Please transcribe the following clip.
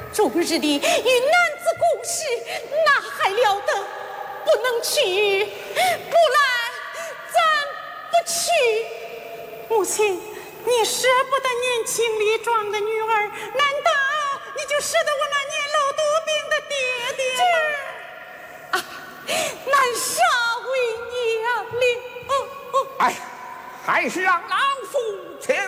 终日里与男子共事，那还了得？不能去，不来，咱不去。母亲，你舍不得年轻力壮的女儿，难道你就舍得我那年老多病的爹爹吗？啊，难杀为娘了。 哎，还是让老夫